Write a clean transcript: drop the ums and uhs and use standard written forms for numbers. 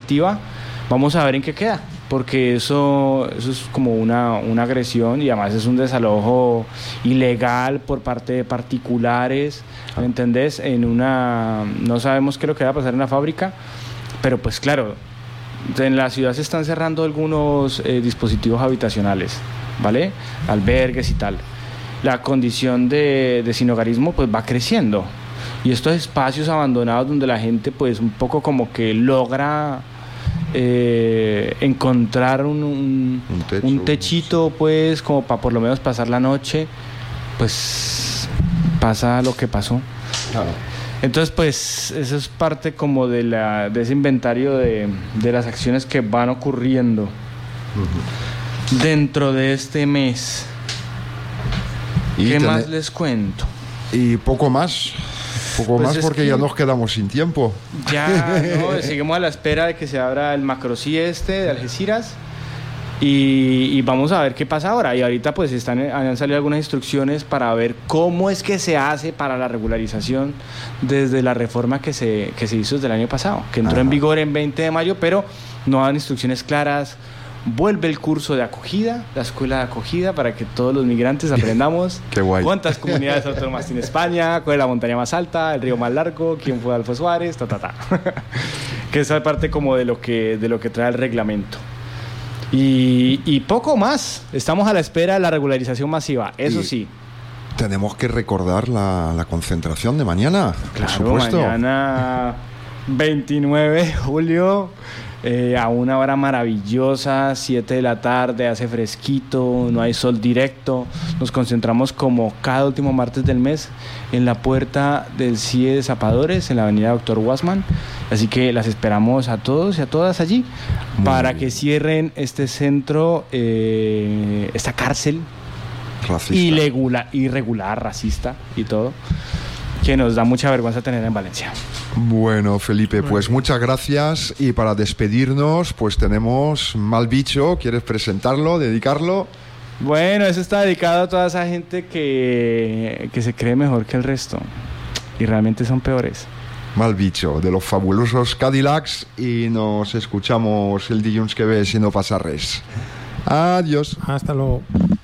efectiva, vamos a ver en qué queda, porque eso es como una agresión y además es un desalojo ilegal por parte de particulares, ¿me entendés? No sabemos qué es lo que va a pasar en la fábrica, pero pues claro, en la ciudad se están cerrando algunos dispositivos habitacionales, ¿vale? Albergues y tal. La condición de sinhogarismo pues va creciendo y estos espacios abandonados donde la gente pues un poco como que logra encontrar un techito pues como para por lo menos pasar la noche, pues pasa lo que pasó. Claro. Entonces pues eso es parte como de ese inventario de las acciones que van ocurriendo dentro de este mes. ¿Qué más les cuento? Y poco más porque ya nos quedamos sin tiempo. Ya, no, seguimos a la espera de que se abra el macro-sí de Algeciras y vamos a ver qué pasa ahora. Y ahorita pues han salido algunas instrucciones para ver cómo es que se hace para la regularización desde la reforma que se hizo desde el año pasado, que entró en vigor en 20 de mayo, pero no dan instrucciones claras. Vuelve el curso de acogida, la escuela de acogida, para que todos los migrantes aprendamos Qué guay. Cuántas comunidades autónomas tiene España, cuál es la montaña más alta, el río más largo, quién fue Adolfo Suárez, que esa es parte como de lo que trae el reglamento. Y poco más, estamos a la espera de la regularización masiva, eso sí. Tenemos que recordar la concentración de mañana, claro, por supuesto. Mañana 29 de julio, a una hora maravillosa, 7 de la tarde, hace fresquito, no hay sol directo. Nos concentramos como cada último martes del mes en la puerta del CIE de Zapadores, en la avenida Dr. Guasman. Así que las esperamos a todos y a todas allí para que cierren este centro, esta cárcel irregular, racista y todo, que nos da mucha vergüenza tener en Valencia. Bueno, Felipe, pues muchas gracias. Y para despedirnos, pues tenemos Mal Bicho. ¿Quieres presentarlo, dedicarlo? Bueno, eso está dedicado a toda esa gente que se cree mejor que el resto y realmente son peores. Mal Bicho, de los fabulosos Cadillacs, y nos escuchamos el dilluns que ve, si no pasa res. Adiós. Hasta luego.